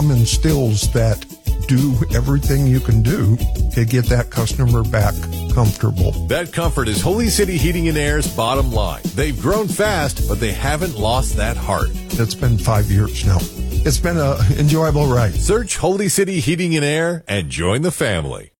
and stills that do everything you can do to get that customer back comfortable. That comfort is Holy City Heating and Air's bottom line. They've grown fast, but they haven't lost that heart. It's been 5 years now. It's been an enjoyable ride. Search Holy City Heating and Air and join the family.